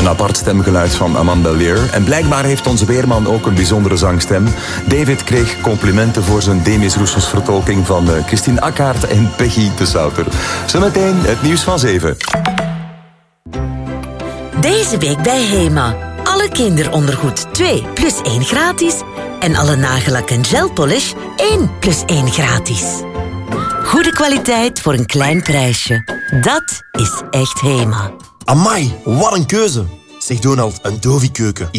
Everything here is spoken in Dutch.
Een apart stemgeluid van Amanda Lear. En blijkbaar heeft onze weerman ook een bijzondere zangstem. David kreeg complimenten voor zijn Demis Roussos vertolking van Christine Akkaert en Peggy de Souter. Zometeen het nieuws van 7. Deze week bij Hema. Alle kinderondergoed 2 plus 1 gratis. En alle nagellak en gelpolish 1 plus 1 gratis. Goede kwaliteit voor een klein prijsje. Dat is echt Hema. Amai, wat een keuze. Zeg Donald, een Dovi-keuken is